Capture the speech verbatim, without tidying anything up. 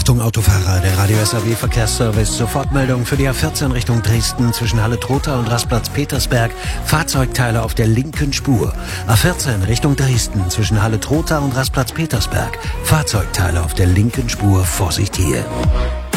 Achtung Autofahrer, der Radio S A W Verkehrsservice. Sofortmeldung für die A vierzehn Richtung Dresden zwischen Halle-Trotha und Rastplatz Petersberg. Fahrzeugteile auf der linken Spur. A vierzehn Richtung Dresden zwischen Halle-Trotha und Rastplatz Petersberg. Fahrzeugteile auf der linken Spur. Vorsicht hier.